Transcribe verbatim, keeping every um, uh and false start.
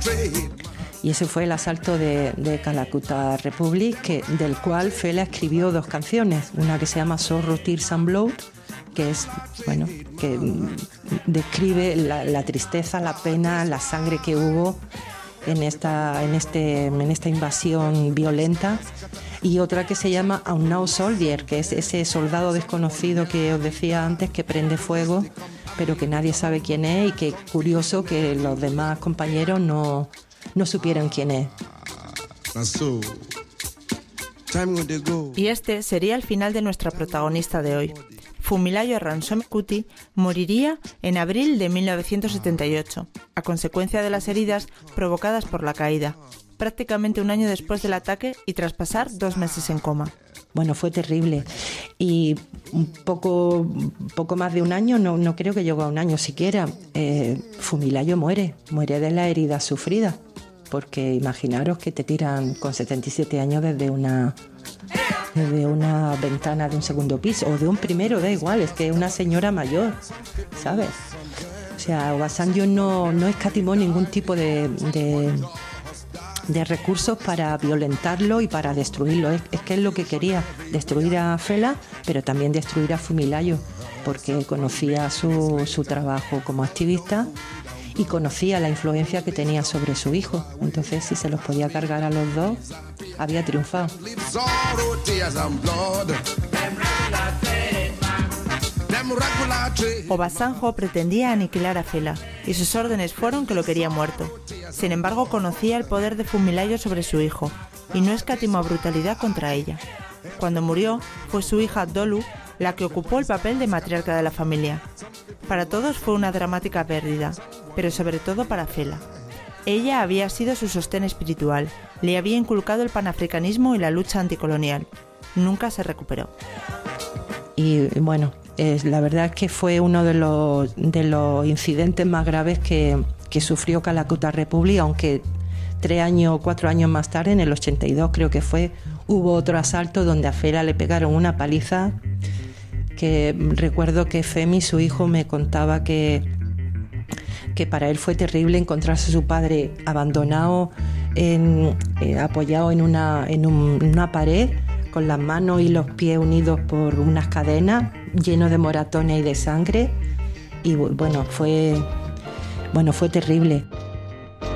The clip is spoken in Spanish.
Y ese fue el asalto de, de Calcutta Republic, que, del cual Fela escribió dos canciones, una que se llama Sorrow, Tears and Blood, que es, bueno, que describe la, la tristeza, la pena, la sangre que hubo en esta, en este, en esta invasión violenta, y otra que se llama Unknown Soldier, que es ese soldado desconocido que os decía antes, que prende fuego, pero que nadie sabe quién es, y que curioso que los demás compañeros no, no supieran quién es. Y este sería el final de nuestra protagonista de hoy. Funmilayo Ransome Kuti moriría en abril de mil novecientos setenta y ocho, a consecuencia de las heridas provocadas por la caída, prácticamente un año después del ataque y tras pasar dos meses en coma. Bueno, fue terrible. Y un poco, poco más de un año, no, no creo que llegó a un año siquiera, eh, Funmilayo muere, muere de las heridas sufridas, porque imaginaros que te tiran con setenta y siete años desde una... de una ventana de un segundo piso o de un primero, da igual, es que es una señora mayor, ¿sabes? O sea, Obasanjo no, no escatimó ningún tipo de, de, de recursos para violentarlo y para destruirlo. Es, es que es lo que quería, destruir a Fela, pero también destruir a Funmilayo, porque conocía su, su trabajo como activista y conocía la influencia que tenía sobre su hijo. Entonces, si se los podía cargar a los dos, había triunfado. Obasanjo pretendía aniquilar a Fela y sus órdenes fueron que lo quería muerto. Sin embargo, conocía el poder de Funmilayo sobre su hijo y no escatimó brutalidad contra ella. Cuando murió, fue su hija Dolu la que ocupó el papel de matriarca de la familia. Para todos fue una dramática pérdida, pero sobre todo para Fela. Ella había sido su sostén espiritual, le había inculcado el panafricanismo y la lucha anticolonial. Nunca se recuperó. Y bueno, es, la verdad es que fue uno de los, de los incidentes más graves que, que sufrió Calcutta Republic, aunque tres años, cuatro años más tarde, en el ochenta y dos creo que fue, hubo otro asalto donde a Fela le pegaron una paliza, que recuerdo que Femi, su hijo, me contaba que, que para él fue terrible encontrarse a su padre abandonado, en, eh, apoyado en una, en un, una pared, con las manos y los pies unidos por unas cadenas, lleno de moratones y de sangre. Y bueno, fue, bueno, fue terrible.